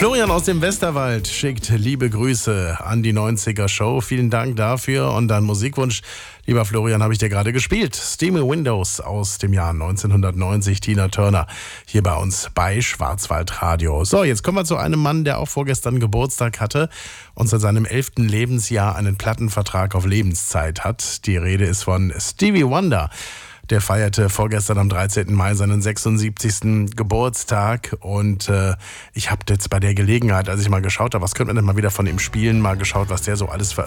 Florian aus dem Westerwald schickt liebe Grüße an die 90er Show. Vielen Dank dafür. Und dein Musikwunsch, lieber Florian, habe ich dir gerade gespielt. Steamy Windows aus dem Jahr 1990, Tina Turner, hier bei uns bei Schwarzwaldradio. So, jetzt kommen wir zu einem Mann, der auch vorgestern Geburtstag hatte und seit seinem 11. Lebensjahr einen Plattenvertrag auf Lebenszeit hat. Die Rede ist von Stevie Wonder. Der feierte vorgestern am 13. Mai seinen 76. Geburtstag und ich habe jetzt bei der Gelegenheit, als ich mal geschaut habe, was könnte man denn mal wieder von ihm spielen, mal geschaut, was der so alles